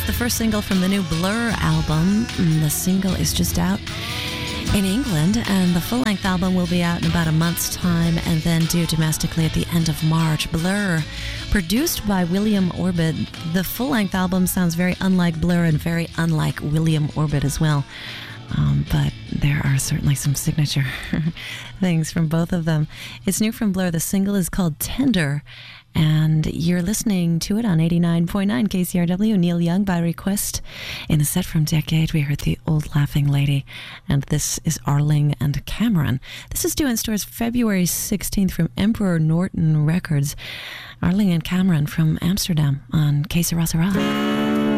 the first single from the new Blur album. The single is just out in England, and the full-length album will be out in about a month's time and then due domestically at the end of March. Blur, produced by William Orbit. The full-length album sounds very unlike Blur and very unlike William Orbit as well. But there are certainly some signature things from both of them. It's new from Blur. The single is called Tender, and you're listening to it on 89.9 KCRW. Neil Young by request. In a set from Decade, we heard The Old Laughing Lady, and this is Arling and Cameron. This is due in stores February 16th from Emperor Norton Records. Arling and Cameron from Amsterdam on Que Sera Sera.